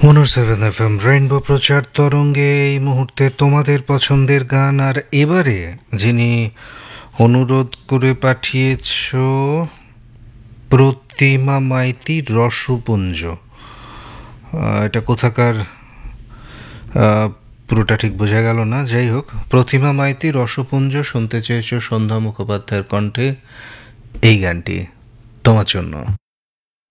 107 FM rainbow প্রচার তরঙ্গে এই মুহূর্তে তোমাদের পছন্দের গান। আর এবারে যিনি অনুরোধ করে পাঠিয়েছ প্রতিমা মাইতি রসপুঞ্জ, এটা কোথাকার পুরোটা ঠিক বোঝা গেল না। যাই হোক, প্রতিমা মাইতি রসপুঞ্জ শুনতে চেয়েছ সন্ধ্যা মুখোপাধ্যায়ের কণ্ঠে এই গানটি তোমার জন্য।